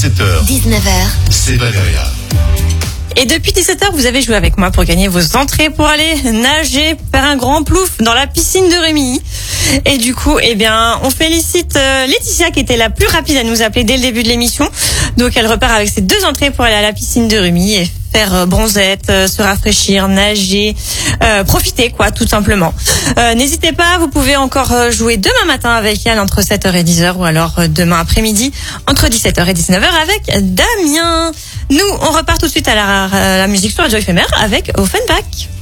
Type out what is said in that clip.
17h, 19h, c'est Valéria. Et depuis 17h, vous avez joué avec moi pour gagner vos entrées pour aller nager, faire un grand plouf dans la piscine de Rémy. Et du coup, on félicite Laetitia qui était la plus rapide à nous appeler dès le début de l'émission. Donc elle repart avec ses 2 entrées pour aller à la piscine de Rémy et faire bronzette, se rafraîchir, nager, profiter quoi, tout simplement. N'hésitez pas, vous pouvez encore jouer demain matin avec Yann entre 7h et 10h ou alors demain après-midi entre 17h et 19h avec Damien. Nous, on repart tout de suite à la musique sur Radio Éphémère avec Offenbach.